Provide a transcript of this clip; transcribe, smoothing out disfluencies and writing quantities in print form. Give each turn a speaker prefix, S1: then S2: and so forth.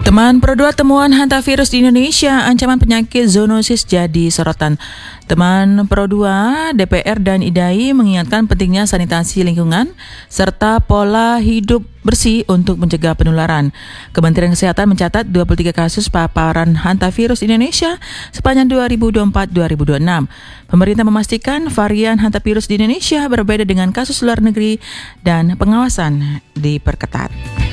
S1: Teman Pro 2, temuan hantavirus di Indonesia, ancaman penyakit zoonosis jadi sorotan. Teman Pro 2, DPR dan IDAI mengingatkan pentingnya sanitasi lingkungan serta pola hidup bersih untuk mencegah penularan. Kementerian Kesehatan mencatat 23 kasus paparan hantavirus di Indonesia sepanjang 2024-2026. Pemerintah memastikan varian hantavirus di Indonesia berbeda dengan kasus luar negeri dan pengawasan diperketat.